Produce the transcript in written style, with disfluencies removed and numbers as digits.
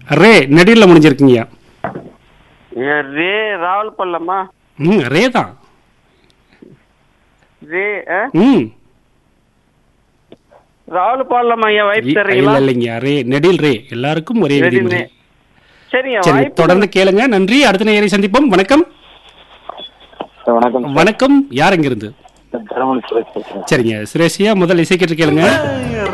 ரே நெடில முடிஞ்சிருக்கீங்க. ரே ராவல் பல்லமா? ரே தான். ரே ம் ராவல் பாடலாமா ஐயா? வாய்ப்பு தர்றீங்களா? இல்லைங்க, ரே நெடில் ரே எல்லாருக்கும் ஒரே விதிமுறை. சரிங்க, சரி, வாய்ப்பு தொடர்ந்து கேளுங்க. நன்றி. அடுத்த நேயரை சந்திப்போம். வணக்கம். வணக்கம். வணக்கம். யார் எங்கிருந்து? சரிங்க, சுரேஷியா முதல் இசை கேட்டு கேளுங்க.